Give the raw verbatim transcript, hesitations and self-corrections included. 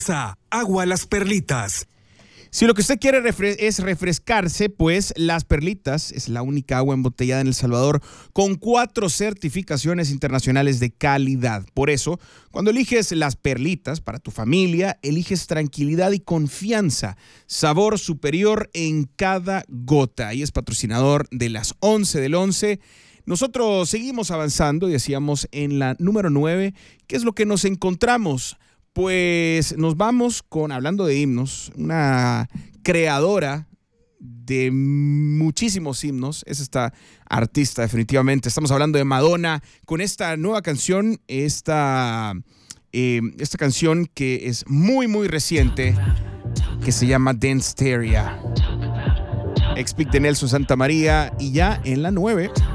Agua Las Perlitas. Si lo que usted quiere refre- es refrescarse, pues Las Perlitas es la única agua embotellada en El Salvador con cuatro certificaciones internacionales de calidad. Por eso, cuando eliges Las Perlitas para tu familia, eliges tranquilidad y confianza, sabor superior en cada gota. Y es patrocinador de las once del once. Nosotros seguimos avanzando y decíamos en la número nueve, ¿qué es lo que nos encontramos? Pues nos vamos con, hablando de himnos, una creadora de muchísimos himnos, es esta artista definitivamente. Estamos hablando de Madonna con esta nueva canción, esta, eh, esta canción que es muy muy reciente, que se llama Dance Teria. Ex-Pic de Nelson Santamaría y ya en la nueve.